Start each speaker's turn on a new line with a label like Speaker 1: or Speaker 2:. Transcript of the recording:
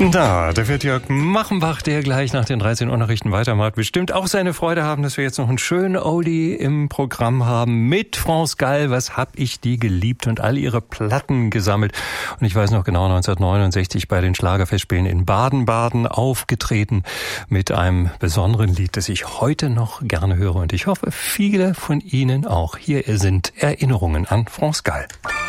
Speaker 1: Da, der wird Jörg Machenbach, der gleich nach den 13 Uhr Nachrichten weitermacht, bestimmt auch seine Freude haben, dass wir jetzt noch einen schönen Oldie im Programm haben mit France Gall. Was hab ich die geliebt und all ihre Platten gesammelt. Und ich weiß noch genau, 1969 bei den Schlagerfestspielen in Baden-Baden aufgetreten mit einem besonderen Lied, das ich heute noch gerne höre. Und ich hoffe, viele von Ihnen auch. Hier sind Erinnerungen an France Gall.